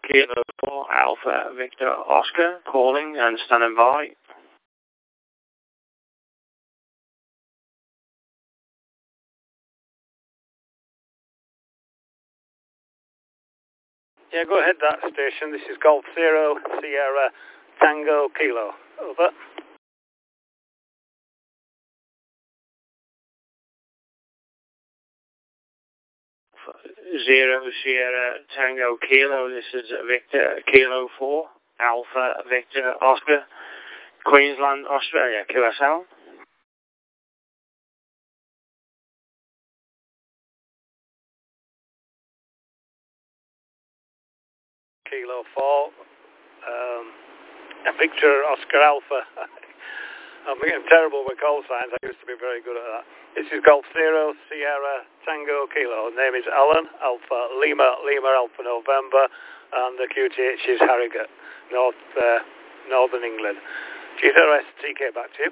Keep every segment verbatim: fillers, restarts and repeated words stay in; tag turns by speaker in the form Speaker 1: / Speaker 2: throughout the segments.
Speaker 1: Kilo four Alpha Victor Oscar calling and standing by.
Speaker 2: Yeah, go ahead, that station. This is Golf Zero Sierra Tango Kilo. Over.
Speaker 1: Zero Sierra Tango Kilo. This is Victor Kilo four Alpha Victor Oscar, Queensland, Australia, Q S L.
Speaker 2: Kilo four, um, Victor Oscar Alpha. I'm getting terrible with call signs. I used to be very good at that. This is Golf Zero Sierra Tango Kilo. Name is Alan Alpha Lima Lima Alpha November, and the Q T H is Harrogate, North uh, Northern England. G zero S T K, back to you.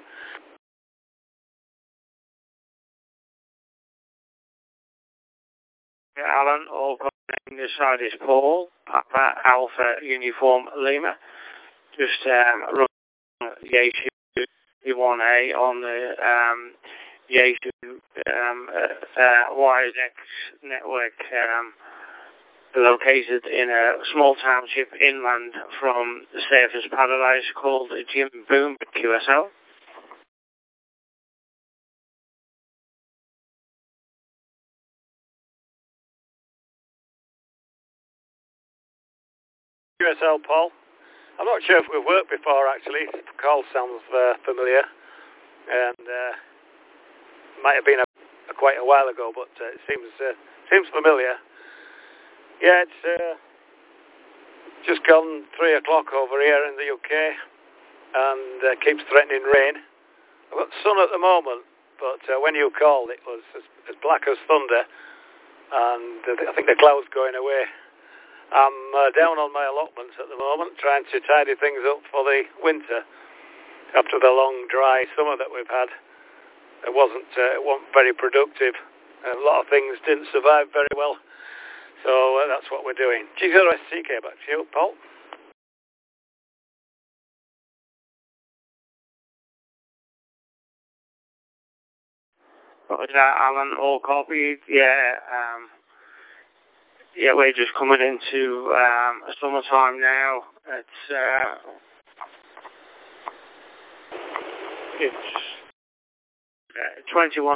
Speaker 1: Yeah, Alan, all calling. This side is Paul, Papa Alpha Uniform Lima. Just um, run Yaesu one A on the um, Yaesu um, uh, uh, WireX network, um, located in a small township inland from the Surfers Paradise called Jim Boom, Q S L.
Speaker 2: Q S L, Paul. I'm not sure if we've worked before, actually. The call sounds uh, familiar, and uh, might have been a, a quite a while ago, but uh, it seems uh, seems familiar. Yeah, it's uh, just gone three o'clock over here in the U K, and uh, keeps threatening rain. I've got sun at the moment, but uh, when you called, it was as, as black as thunder, and uh, I think the cloud's going away. I'm uh, down on my allotments at the moment, trying to tidy things up for the winter. After the long, dry summer that we've had, it wasn't, uh, it wasn't very productive. A lot of things didn't survive very well, so uh, that's what we're doing. G zero S T K, back to you, Paul.
Speaker 1: Is that Alan, all copied? Yeah, um, yeah, we're just coming into um, summertime now. It's uh, it's uh, twenty-one,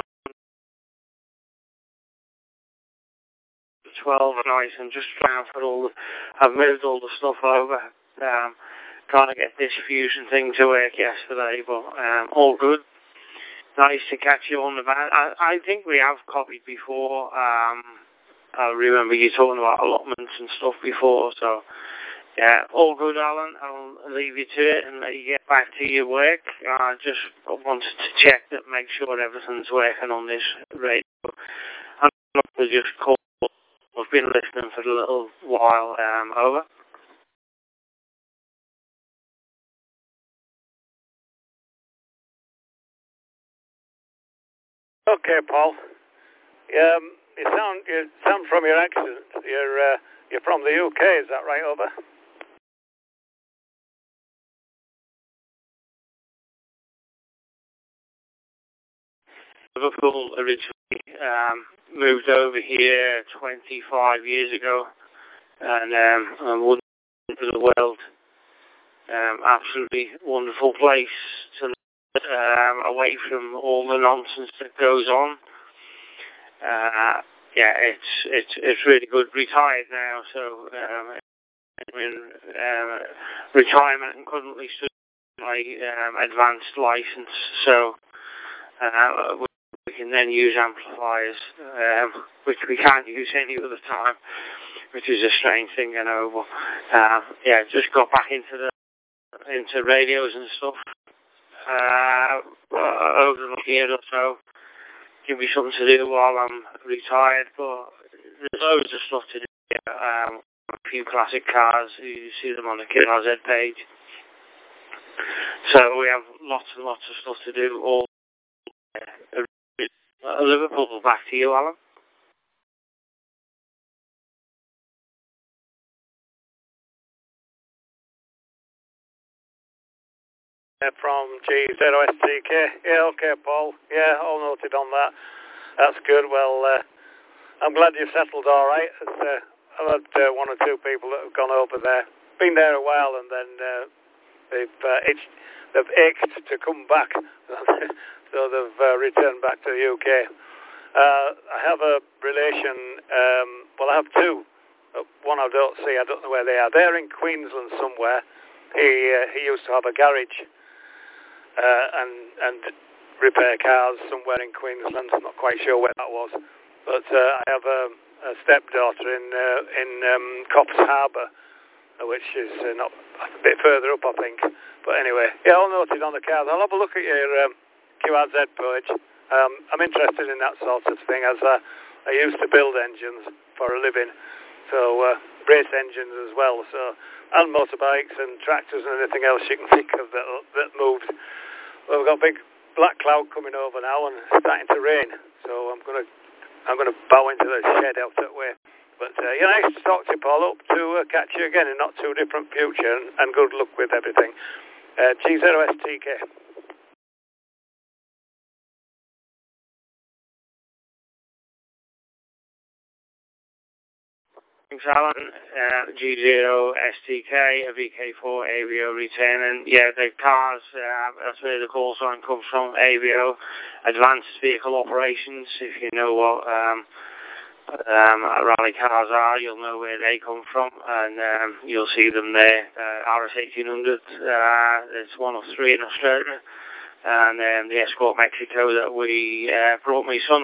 Speaker 1: twelve at night, and just trying for all the, I've moved all the stuff over. Um, trying to get this fusion thing to work yesterday, but um, all good. Nice to catch you on the van. I, I think we have copied before. Um, I remember you talking about allotments and stuff before, so yeah, all good, Alan. I'll leave you to it and let you get back to your work. I just wanted to check that, make sure everything's working on this radio. I'm not going to just call. I've been listening for a little while. Um, over.
Speaker 2: Okay, Paul. Um, you sound you sound from your accent. You're uh, you're from the U K, is that right? Over.
Speaker 1: Liverpool originally um, moved over here twenty-five years ago, and um, I wouldn't for the world. Um, absolutely wonderful place to live, um, away from all the nonsense that goes on. Uh, yeah, it's it's it's really good. Retired now, so um, in um, retirement and currently studying my um, advanced license. So uh, we, we can then use amplifiers, um, which we can't use any other time, which is a strange thing, I know. But uh, yeah, just got back into the into radios and stuff uh, over the year or so. Give me something to do while I'm retired, but there's loads of stuff to do. Um, a few classic cars, you see them on the Kit R Z page. So we have lots and lots of stuff to do. All uh, Liverpool, back to you, Alan.
Speaker 2: uh, from G zero S T K. Yeah, okay, Paul. Yeah, all noted on that. That's good. Well, uh, I'm glad you've settled all right. It's, uh, I've had uh, one or two people that have gone over there, been there a while, and then uh, they've uh, itched, they've ached to come back, so they've uh, returned back to the U K. Uh, I have a relation. Um, well, I have two. Uh, one I don't see. I don't know where they are. They're in Queensland somewhere. He uh, he used to have a garage uh, and and repair cars somewhere in Queensland. I'm not quite sure where that was. But uh, I have a, a stepdaughter in uh, in um, Coffs Harbour, uh, which is uh, not a bit further up, I think. But anyway, yeah, all noted on the cars. I'll have a look at your um, Q R Z page. Um, I'm interested in that sort of thing, as I, I used to build engines for a living, so uh, race engines as well, so and motorbikes and tractors and anything else you can think of that that moves. Well, we've got a big black cloud coming over now, and it's starting to rain, so I'm going to I'm going to bow into the shed out that way. But uh, yeah, nice to talk to you, Paul. Hope to uh, catch you again in not too different future, and, and good luck with everything. Uh, G zero S T K.
Speaker 1: Thanks, Alan. Uh, G zero S T K, a V K four Avio returning. Yeah, the cars, uh, that's where the call sign comes from, Avio, Advanced Vehicle Operations. If you know what um, um, rally cars are, you'll know where they come from, and um, you'll see them there. Uh, R S eighteen hundred, uh, there's one of three in Australia, and um, the Escort Mexico that we uh, brought my son